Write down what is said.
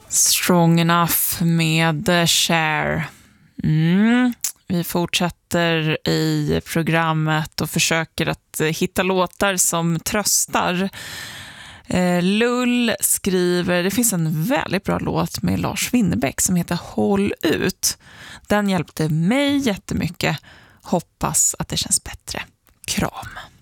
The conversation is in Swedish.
Strong Enough med Cher. Vi fortsätter i programmet och försöker att hitta låtar som tröstar. Lull skriver, det finns en väldigt bra låt med Lars Winnerbäck som heter Håll ut. Den hjälpte mig jättemycket. Hoppas att det känns bättre. Kram.